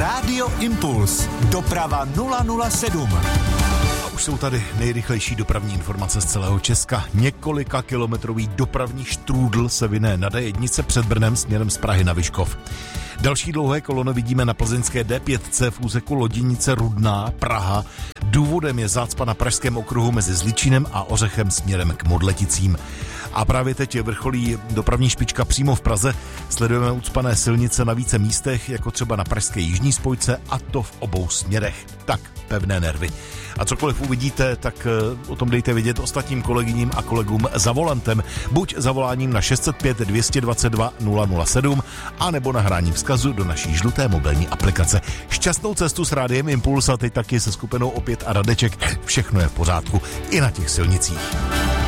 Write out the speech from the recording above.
Rádio Impuls. Doprava 007. Už jsou tady nejrychlejší dopravní informace z celého Česka. Několika kilometrový dopravní štrůdl se vyne na D1 před Brnem směrem z Prahy na Vyškov. Další dlouhé kolono vidíme na plzeňské D5 v úseku Loděnice Rudná, Praha. Důvodem je zácpa na pražském okruhu mezi Zličínem a Ořechem směrem k Modleticím. A právě teď vrcholí dopravní špička přímo v Praze. Sledujeme ucpané silnice na více místech, jako třeba na pražské jižní spojce, a to v obou směrech. Tak, pevné nervy. A cokoliv uvidíte, tak o tom dejte vědět ostatním kolegyním a kolegům za volantem. Buď zavoláním na 605 222 007, anebo nahráním vzkazu do naší žluté mobilní aplikace. Šťastnou cestu s Rádiem Impuls a teď taky se skupinou Opět a Radeček. Všechno je v pořádku i na těch silnicích.